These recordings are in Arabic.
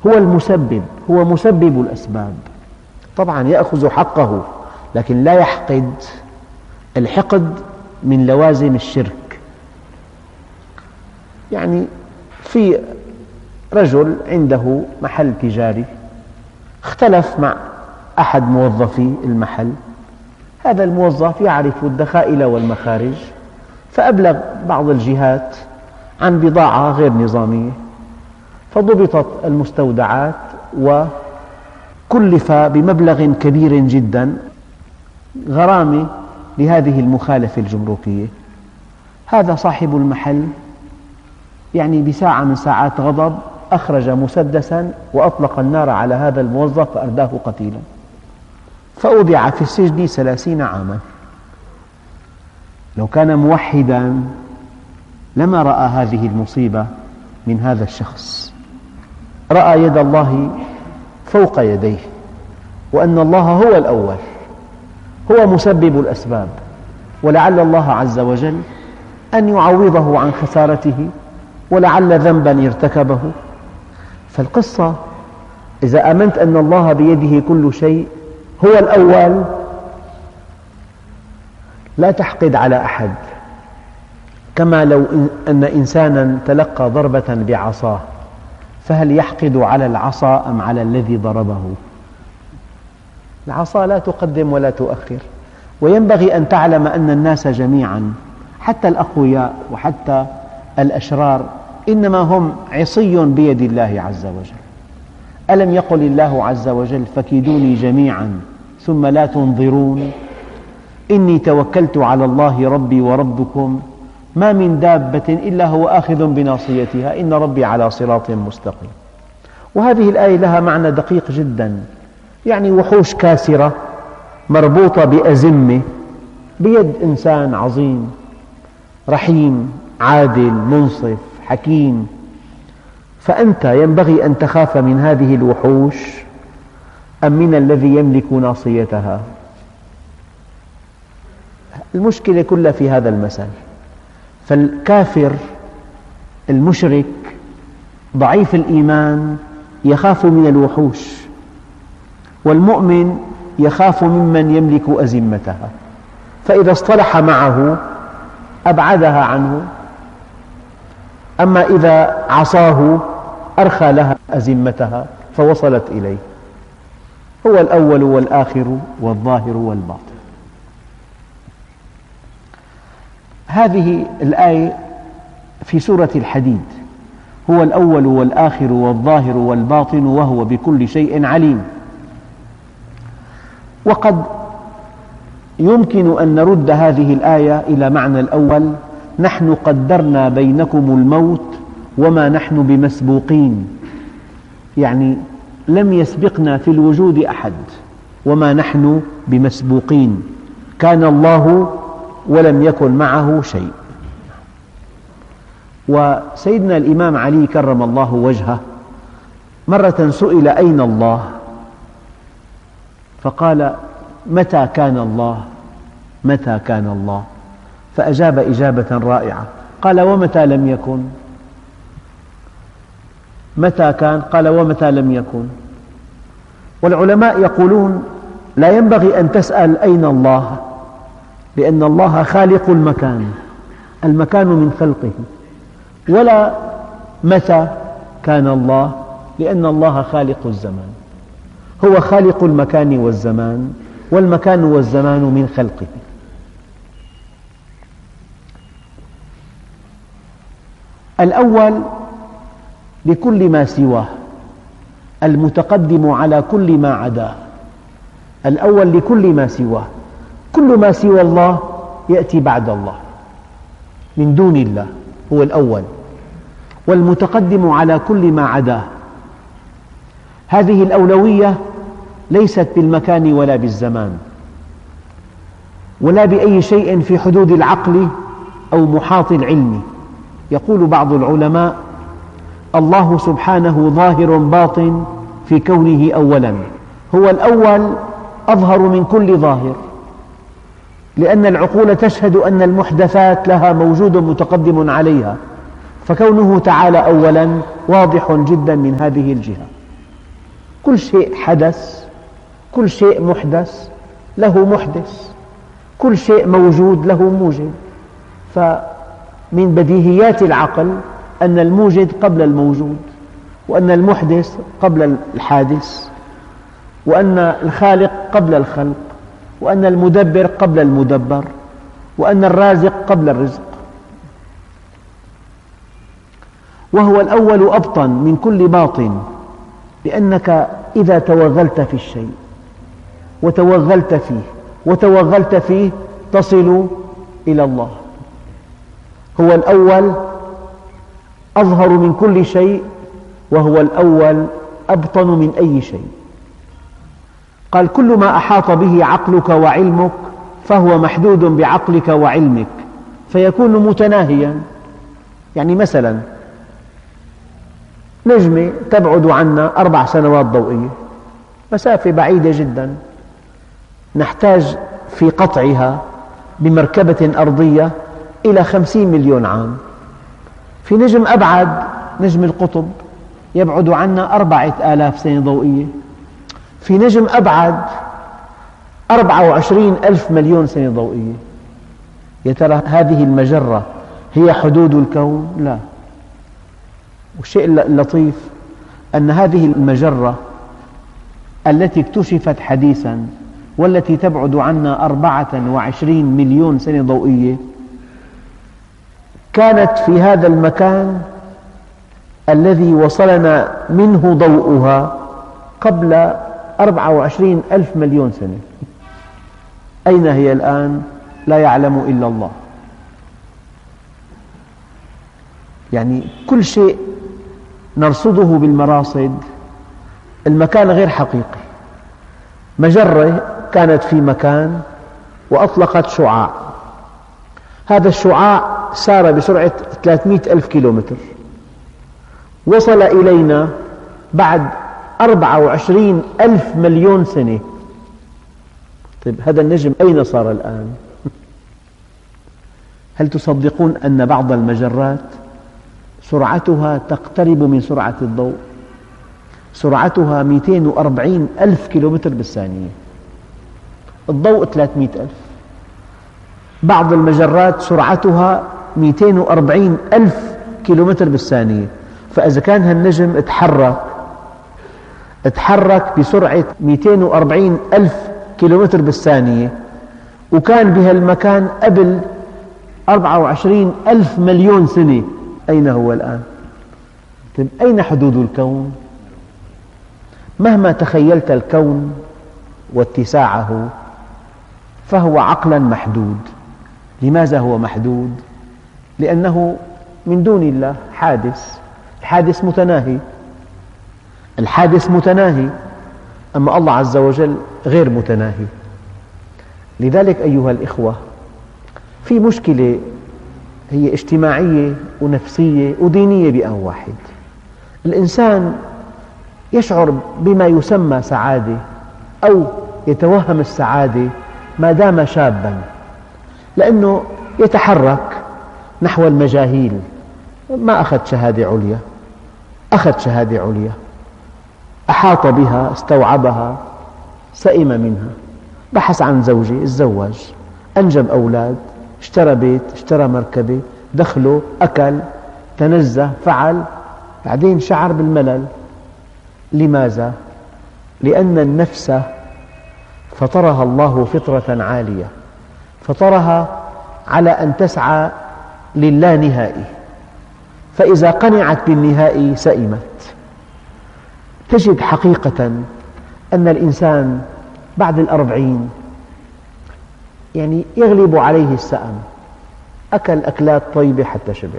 هو المسبب، هو مسبب الأسباب. طبعا يأخذ حقه، لكن لا يحقد. الحقد من لوازم الشرك. يعني في رجل عنده محل تجاري، اختلف مع أحد موظفي المحل. هذا الموظف يعرف الدخائل والمخارج، فأبلغ بعض الجهات عن بضاعة غير نظامية، فضبطت المستودعات وكلف بمبلغ كبير جدا غرامة لهذه المخالفة الجمركية. هذا صاحب المحل يعني بساعة من ساعات غضب أخرج مسدسا وأطلق النار على هذا الموظف فأرداه قتيلا، فأودع في السجن 30 عاما. لو كان موحدا لما رأى هذه المصيبة من هذا الشخص، رأى يد الله فوق يديه، وأن الله هو الأول، هو مسبب الأسباب، ولعل الله عز وجل أن يعوضه عن خسارته، ولعل ذنبا ارتكبه. فالقصة إذا آمنت أن الله بيده كل شيء، هو الأول، لا تحقد على أحد. كما لو أن إنسانا تلقى ضربة بعصاه، فهل يحقد على العصا أم على الذي ضربه؟ العصا لا تقدم ولا تؤخر. وينبغي أن تعلم أن الناس جميعا، حتى الأقوياء وحتى الأشرار، إنما هم عصي بيد الله عز وجل. ألم يقل الله عز وجل: فكيدوني جميعا ثم لا تنظرون إني توكلت على الله ربي وربكم ما من دابة إلا هو آخذ بناصيتها إن ربي على صراط مستقيم. وهذه الآية لها معنى دقيق جدا. يعني وحوش كاسرة مربوطة بأزمة بيد إنسان عظيم رحيم عادل منصف حكيم، فأنت ينبغي أن تخاف من هذه الوحوش أم من الذي يملك ناصيتها؟ المشكلة كلها في هذا المثل. فالكافر المشرك ضعيف الإيمان يخاف من الوحوش، والمؤمن يخاف ممن يملك أزمتها، فإذا اصطلح معه أبعدها عنه، أما إذا عصاه أرخى لها أزمتها فوصلت إليه. هو الأول والآخر والظاهر والباطن. هذه الآية في سورة الحديد: هو الأول والآخر والظاهر والباطن وهو بكل شيء عليم. وقد يمكن أن نرد هذه الآية إلى معنى الأول: نحن قدرنا بينكم الموت وما نحن بمسبوقين. يعني لم يسبقنا في الوجود أحد وما نحن بمسبوقين، كان الله ولم يكن معه شيء. وسيدنا الإمام علي كرم الله وجهه مرة سئل: أين الله؟ فقال: متى كان الله؟ متى كان الله؟ فأجاب إجابة رائعة، قال: ومتى لم يكن؟ متى كان؟ قال: ومتى لم يكن؟ والعلماء يقولون: لا ينبغي أن تسأل أين الله، لأن الله خالق المكان، المكان من خلقه، ولا متى كان الله، لأن الله خالق الزمان، هو خالق المكان والزمان، والمكان والزمان من خلقه. الأول لكل ما سواه، المتقدم على كل ما عداه. الأول لكل ما سواه، كل ما سوى الله يأتي بعد الله من دون الله، هو الأول. والمتقدم على كل ما عداه. هذه الأولوية ليست بالمكان ولا بالزمان ولا بأي شيء في حدود العقل أو محاط العلم. يقول بعض العلماء: الله سبحانه ظاهر باطن في كونه أولا، هو الأول أظهر من كل ظاهر، لأن العقول تشهد أن المحدثات لها موجود متقدم عليها، فكونه تعالى أولا واضح جدا من هذه الجهة. كل شيء حدث، كل شيء محدث له محدث، كل شيء موجود له موجد. فمن بديهيات العقل أن الموجد قبل الموجود، وأن المحدث قبل الحادث، وأن الخالق قبل الخلق، وأن المدبر قبل المدبر، وأن الرازق قبل الرزق. وهو الأول أبطن من كل باطن، لأنك إذا توغلت في الشيء وتوغلت فيه وتوغلت فيه تصل إلى الله. هو الأول أظهر من كل شيء، وهو الأول أبطن من أي شيء. قال: كل ما أحاط به عقلك وعلمك فهو محدود بعقلك وعلمك، فيكون متناهيا. يعني مثلا نجمة تبعد عنا 4 سنوات ضوئية، مسافة بعيدة جدا، نحتاج في قطعها بمركبة أرضية إلى 50 مليون عام. في نجم أبعد، نجم القطب، يبعد عنا 4000 سنة ضوئية. في نجم أبعد 24 ألف مليون سنة ضوئية. يا ترى هذه المجرة هي حدود الكون؟ لا. والشيء اللطيف أن هذه المجرة التي اكتشفت حديثا والتي تبعد عنا 24 مليون سنة ضوئية كانت في هذا المكان الذي وصلنا منه ضوءها قبل 24 ألف مليون سنة. أين هي الآن؟ لا يعلم إلا الله. يعني كل شيء نرصده بالمراصد، المكان غير حقيقي. مجرة كانت في مكان وأطلقت شعاع، هذا الشعاع سار بسرعة 300 ألف كيلومتر، وصل إلينا بعد 24 ألف مليون سنة. طيب هذا النجم أين صار الآن؟ هل تصدقون أن بعض المجرات سرعتها تقترب من سرعة الضوء؟ سرعتها 240 ألف كيلومتر بالثانية، الضوء 300 ألف. بعض المجرات سرعتها 240 ألف كيلومتر بالثانية. فإذا كان هالنجم اتحرك بسرعة 240 ألف كيلومتر بالثانية وكان بهالمكان قبل 24 ألف مليون سنة، أين هو الآن؟ طيب أين حدود الكون؟ مهما تخيلت الكون واتساعه فهو عقلا محدود. لماذا هو محدود؟ لأنه من دون الله حادث، الحادث متناهي، الحادث متناهي، أما الله عز وجل غير متناهي. لذلك أيها الإخوة، في مشكلة هي اجتماعية ونفسية ودينية بآن واحد. الإنسان يشعر بما يسمى سعادة أو يتوهم السعادة ما دام شابا، لأنه يتحرك نحو المجاهيل. ما أخذ شهادة عليا، أخذ شهادة عليا، أحاط بها، استوعبها، سئم منها، بحث عن زوجة، تزوج، أنجب أولاد، اشترى بيت، اشترى مركبة، دخله، أكل، تنزه، فعل، بعدين شعر بالملل. لماذا؟ لأن النفس فطرها الله فطرة عالية، فطرها على أن تسعى للا نهائي، فإذا قنعت بالنهائي سئمت. تجد حقيقة أن الإنسان بعد 40 يعني يغلب عليه السأم، أكل أكلات طيبة حتى شبع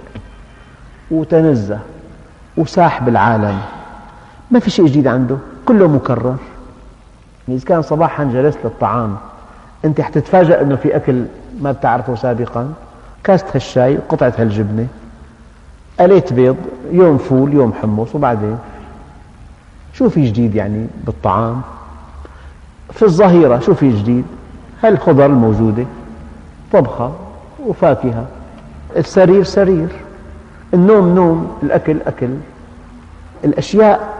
وتنزه وساح بالعالم، ما في شيء جديد عنده، كله مكرر. إذا كان صباحا جلست للطعام أنت حتتفاجأ أنه في أكل ما بتعرفه سابقا، كاسة هالشاي وقطعة هالجبنة، قليت بيض، يوم فول يوم حمص، وبعدين شو في جديد يعني بالطعام؟ في الظهيرة شو في جديد؟ هالخضر الموجودة، طبخة وفاكهة، السرير سرير، النوم نوم، الأكل أكل، الأشياء